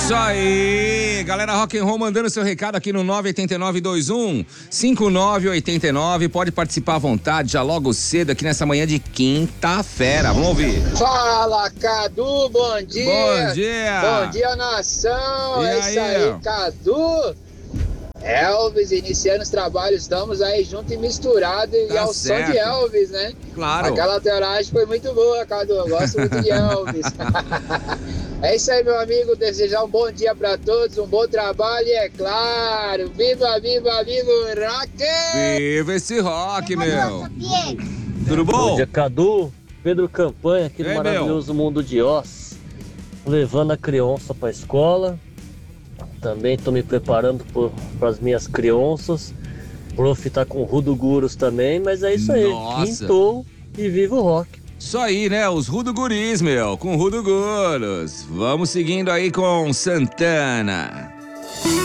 Isso aí, galera Rock and Roll mandando seu recado aqui no 98921-5989, pode participar à vontade, já logo cedo aqui nessa manhã de quinta-feira, vamos ouvir. Fala, Cadu, bom dia. Bom dia. Bom dia, nação. E é aí? Isso aí, Cadu. Elvis, iniciando os trabalhos, estamos aí junto e misturado e Tá ao certo. som de Elvis, né? Claro. Aquela lateragem foi muito boa, Cadu, eu gosto muito de Elvis. É isso aí, meu amigo, desejar um bom dia pra todos, um bom trabalho e é claro, viva, viva, viva o rock! Viva esse rock, meu. Tudo bom? Bom dia, Cadu. Pedro Campanha, aqui do Ei, maravilhoso mundo de Oz. Levando a criança pra escola. Também tô me preparando para as minhas crianças. Prof tá com o Rudo Guros também, mas é isso aí. Nossa. Quintou e viva o rock. Isso aí, né? Os Rudo Guris, meu, com Rudo Guros. Vamos seguindo aí com Santana.